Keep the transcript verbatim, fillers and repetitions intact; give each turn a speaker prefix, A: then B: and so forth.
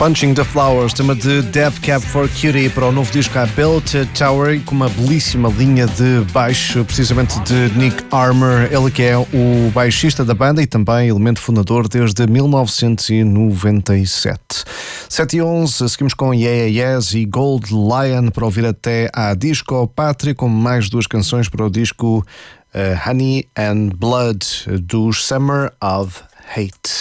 A: Punching the Flowers, tema de Death Cab for Cutie para o novo disco I Built a Tower, com uma belíssima linha de baixo, precisamente de Nick Armour, ele que é o baixista da banda e também elemento fundador desde mil novecentos e noventa e sete. sete e onze, seguimos com Yeah Yeah Yes e Gold Lion para ouvir até à Disco Pátria, com mais duas canções para o disco uh, Honey and Blood dos Summer of Hate.